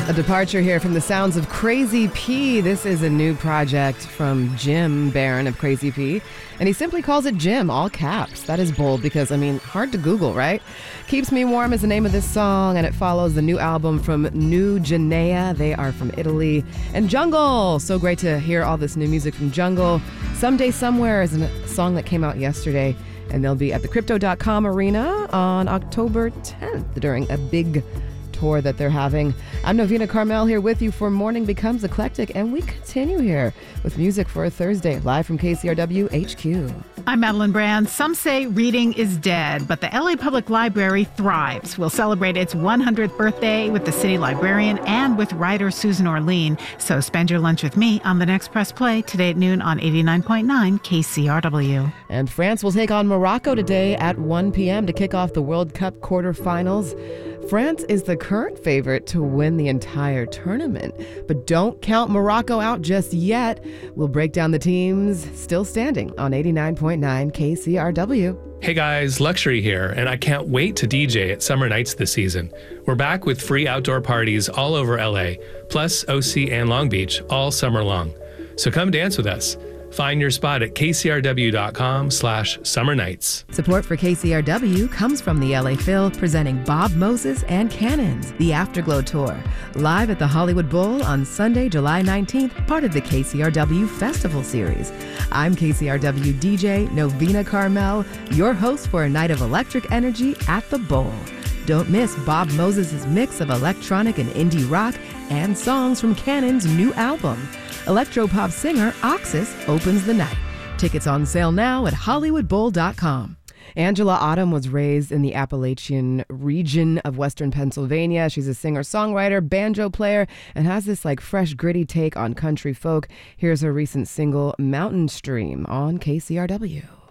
A departure here from the sounds of Crazy P. This is a new project from Jim Barron of Crazy P. And he simply calls it Jim, all caps. That is bold because, hard to Google, right? Keeps Me Warm is the name of this song, and it follows the new album from New Genea. They are from Italy. And Jungle. So great to hear all this new music from Jungle. Someday Somewhere is a song that came out yesterday, and they'll be at the Crypto.com Arena on October 10th during a big tour that they're having. I'm Novena Carmel here with you for Morning Becomes Eclectic, and we continue here with music for a Thursday, live from KCRW HQ. I'm Madeline Brand. Some say reading is dead, but the LA Public Library thrives. We'll celebrate its 100th birthday with the city librarian and with writer Susan Orlean. So spend your lunch with me on the next Press Play today at noon on 89.9 KCRW. And France will take on Morocco today at 1 p.m. to kick off the World Cup quarterfinals. France is the current favorite to win the entire tournament, but don't count Morocco out just yet. We'll break down the teams still standing on 89.9 KCRW. Hey guys, Luxury here, and I can't wait to DJ at Summer Nights this season. We're back with free outdoor parties all over LA, plus OC and Long Beach all summer long. So come dance with us. Find your spot at kcrw.com/summer nights. Support for KCRW comes from the LA Phil, presenting Bob Moses and Cannons, the Afterglow Tour, live at the Hollywood Bowl on Sunday, July 19th, part of the KCRW Festival Series. I'm KCRW DJ Novena Carmel, your host for a night of electric energy at the Bowl. Don't miss Bob Moses' mix of electronic and indie rock and songs from Cannon's new album. Electropop singer Oxus opens the night. Tickets on sale now at HollywoodBowl.com. Angela Autumn was raised in the Appalachian region of Western Pennsylvania. She's a singer-songwriter, banjo player, and has this fresh, gritty take on country folk. Here's her recent single, Mountain Stream, on KCRW.